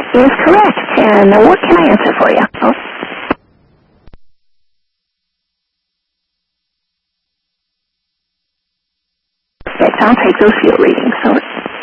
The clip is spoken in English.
is correct. And what can I answer for you? Oh. Yes, I'll take those field readings. So